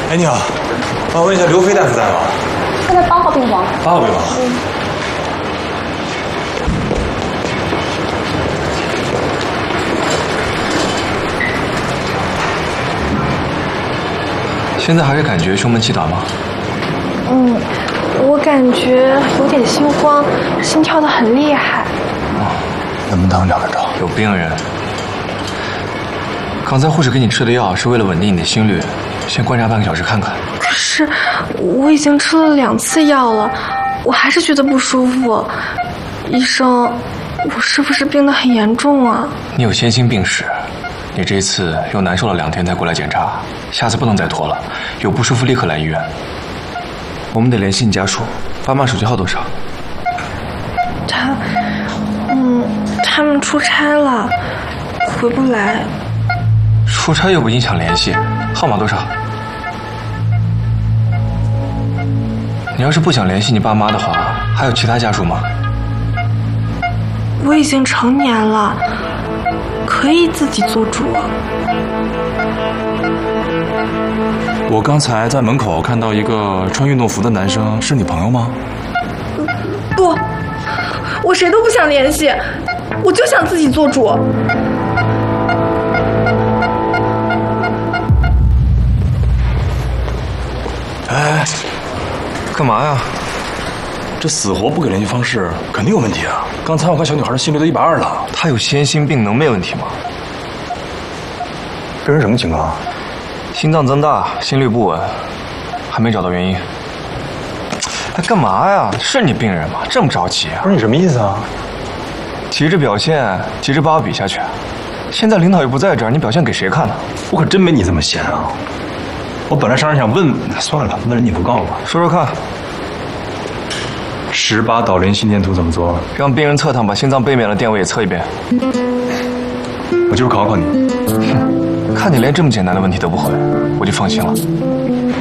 哎，你好，我问一下，刘飞大夫在吗？ 他在8号病房。 8号病房。 现在还是感觉胸闷气短吗？ 我感觉有点心慌，心跳得很厉害。 能不能聊得着？ 有病人。刚才护士给你吃的药是为了稳定你的心率，先观察半个小时看看。 可是我已经吃了2次药了，我还是觉得不舒服。医生，我是不是病得很严重啊？ 你有先心病史，你这一次又难受了2天才过来检查，下次不能再拖了，有不舒服立刻来医院。我们得联系你家属，爸妈手机号多少？ 他们出差了，回不来。 出差又不影响联系，号码多少？你要是不想联系你爸妈的话，还有其他家属吗？ 我已经成年了，可以自己做主。 我刚才在门口看到一个穿运动服的男生，是你朋友吗？ 不，我谁都不想联系，我就想自己做主。 哎， 干嘛呀？ 这死活不给联系方式，肯定有问题啊！刚才我看小女孩的心率都120了。 她有先心病，能没问题吗？ 这人什么情况？ 心脏增大，心率不稳，还没找到原因。哎，干嘛呀？是你病人吗？这么着急啊？ 不是你什么意思啊？ 急着表现，急着把我比下去。现在领导又不在这儿，你表现给谁看呢？ 我可真没你这么闲啊！我本来上人想问，算了，问人你不告诉我。 说说看。 18导联心电图怎么做？ 让病人侧躺，把心脏背面的电位也测一遍。 我就是考考你。 看你连这么简单的问题都不会，我就放心了。